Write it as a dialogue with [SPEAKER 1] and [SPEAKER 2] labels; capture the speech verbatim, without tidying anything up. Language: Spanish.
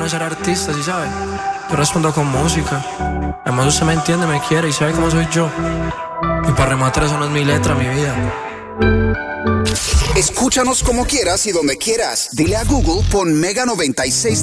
[SPEAKER 1] no ser artista, ¿sí sabes? Yo respondo con música. Además usted me entiende, me quiere y sabe cómo soy yo. Y para rematar eso no es mi letra, mi vida.
[SPEAKER 2] Escúchanos como quieras y donde quieras. Dile a Google, pon Mega noventa y seis